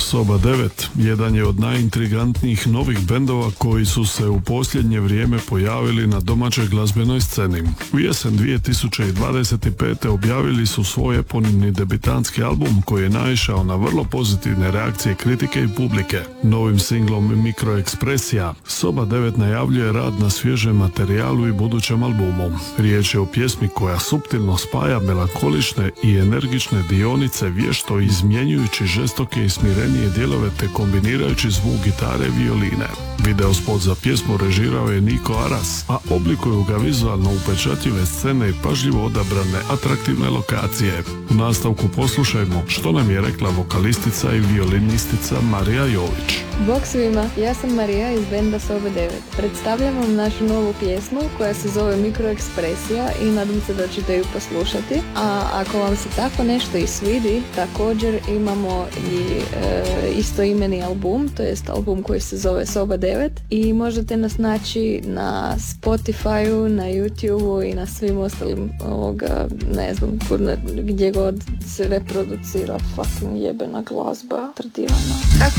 Soba 9 jedan je od najintrigantnijih novih bendova koji su se u posljednje vrijeme pojavili na domaćoj glazbenoj sceni. U jesen 2025. objavili su svoj eponimni debitanski album koji je naišao na vrlo pozitivne reakcije kritike i publike. Novim singlom Mikroekspresija Soba 9 najavljuje rad na svježem materijalu i budućem albumu. Riječ je o pjesmi koja suptilno spaja melankolične i energične dionice, vješto izmjenjujući žestoke i smirenije dijelove te kombinirajući zvuk gitare i violine. Videospot za pjesmu režirao je Niko Aras, a oblikuju ga vizualno upečatljive scene i pažljivo odabrane atraktivne lokacije. U nastavku poslušajmo što nam je rekla vokalistica i violinistica Marija Jović. Bog svima, ja sam Marija iz benda Soba 9. Predstavljam vam našu novu pjesmu koja se zove Mikroekspresija i nadam se da ćete ju poslušati. A ako vam se tako nešto i svidi, također imamo i istoimeni album, to jest album koji se zove Soba 9 i možete nas naći na Spotify-u, na YouTube-u i na svim ostalim ne znam, gdje god se reproducira fucking jebena glazba tretirana.